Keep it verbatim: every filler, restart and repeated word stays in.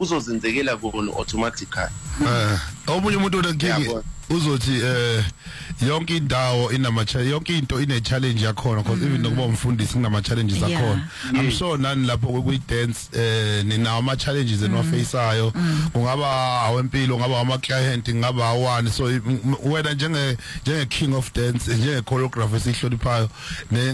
kuzozenzekela kona automatically. Eh omunye umuntu onenkingi uzothi eh yonke indawo inama yonke into ine challenge yakhona because even nokuba umfundisi kunama challenges akhona. I'm sure nani lapho kwi dance eh ninawo ama challenges eniwafaceayo kungaba awempilo ngaba ama client ngaba awani so wena njenge njenge king of dance njenge choreographer esihloniphayo